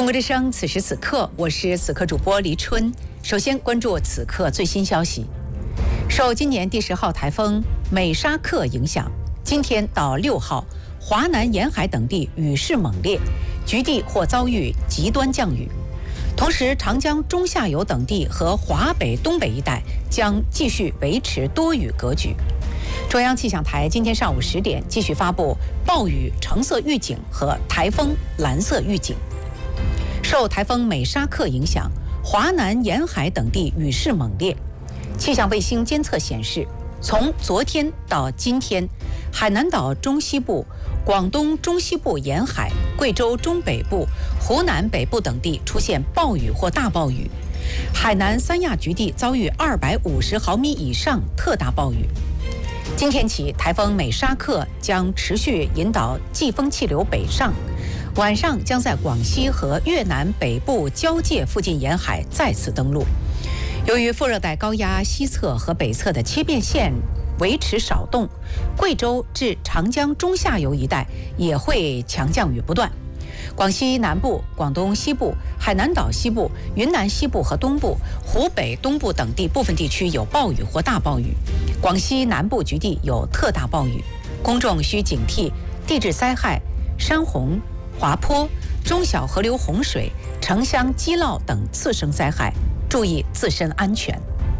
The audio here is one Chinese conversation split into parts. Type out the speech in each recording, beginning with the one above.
中国之声，此时此刻，我是此刻主播黎春。首先关注此刻最新消息。受今年第10号台风美沙克影响，今天到6号，华南沿海等地雨势猛烈，局地或遭遇极端降雨。同时，长江中下游等地和华北、东北一带将继续维持多雨格局。中央气象台今天上午10点继续发布暴雨橙色预警和台风蓝色预警。受台风美沙克影响，华南沿海等地雨势猛烈。气象卫星监测显示，从昨天到今天，海南岛中西部、广东中西部沿海、贵州中北部、湖南北部等地出现暴雨或大暴雨，海南三亚局地遭遇250毫米以上特大暴雨。今天起，台风美沙克将持续引导季风气流北上，晚上将在广西和越南北部交界附近沿海再次登陆。由于副热带高压西侧和北侧的切变线维持少动，贵州至长江中下游一带也会强降雨不断。广西南部、广东西部、海南岛西部、云南西部和东部、湖北东部等地部分地区有暴雨或大暴雨，广西南部局地有特大暴雨。公众需警惕地质灾害、山洪、滑坡、中小河流洪水、城乡积涝等次生灾害，注意自身安全。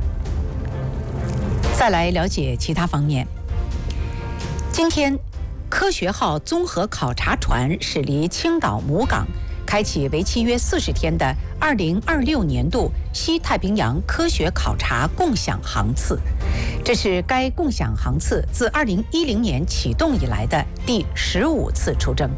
再来了解其他方面。今天，科学号综合考察船驶离青岛母港，开启为期约40天的2026年度西太平洋科学考察共享航次。这是该共享航次自2010年启动以来的第15次出征。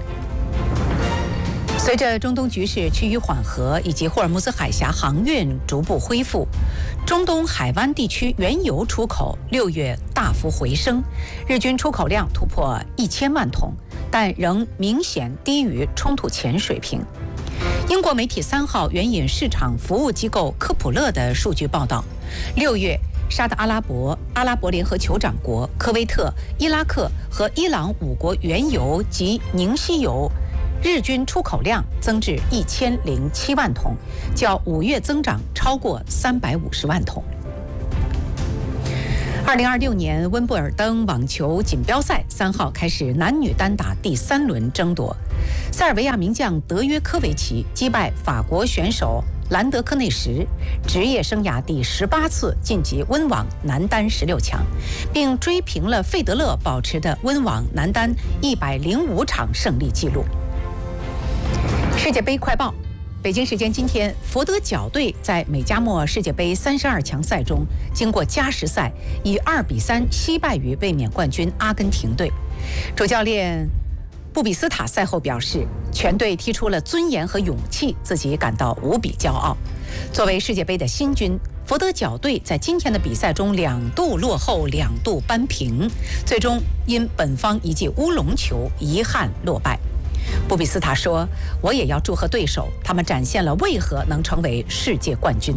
随着中东局势趋于缓和以及霍尔木兹海峡航运逐步恢复，中东海湾地区原油出口6月大幅回升，日均出口量突破1000万桶，但仍明显低于冲突前水平。英国媒体3号援引市场服务机构科普勒的数据报道，6月沙特阿拉伯、阿拉伯联合酋长国、科威特、伊拉克和伊朗5国原油及凝稀油日均出口量增至1007万桶，较5月增长超过350万桶。2026年温布尔登网球锦标赛3号开始男女单打第3轮争夺，塞尔维亚名将德约科维奇击败法国选手兰德科内什，职业生涯第18次晋级温网男单16强，并追平了费德勒保持的温网男单105场胜利纪录。世界杯快报：北京时间今天，佛得角队在美加墨世界杯32强赛中，经过加时赛以2-3惜败于卫冕冠军阿根廷队。主教练布比斯塔赛后表示，全队踢出了尊严和勇气，自己感到无比骄傲。作为世界杯的新军，佛得角队在今天的比赛中2度落后，2度扳平，最终因本方一记乌龙球遗憾落败。布比斯塔说，我也要祝贺对手，他们展现了为何能成为世界冠军。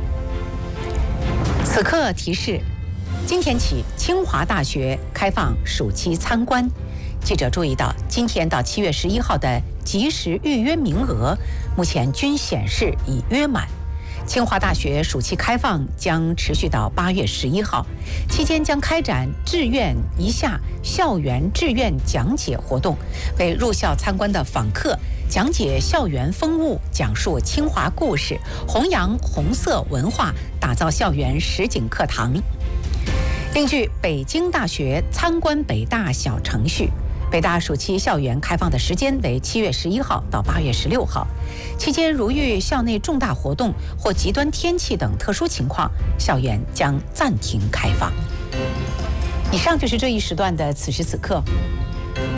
此刻提示，今天起清华大学开放暑期参观，记者注意到今天到7月11号的即时预约名额目前均显示已约满。清华大学暑期开放将持续到8月11号，期间将开展志愿一下校园志愿讲解活动，为入校参观的访客讲解校园风物，讲述清华故事，弘扬红色文化，打造校园实景课堂。另据北京大学参观北大小程序，北大暑期校园开放的时间为7月11号到8月16号，期间如遇校内重大活动或极端天气等特殊情况，校园将暂停开放。以上就是这一时段的此时此刻。